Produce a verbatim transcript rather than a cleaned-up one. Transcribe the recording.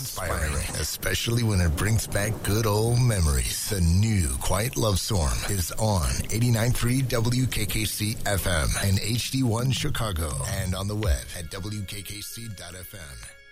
awe-inspiring, especially when it brings back good old memories. The new Quiet Love Storm is on eighty-nine point three W K K C F M and H D one Chicago, and on the web at W K K C dot F M.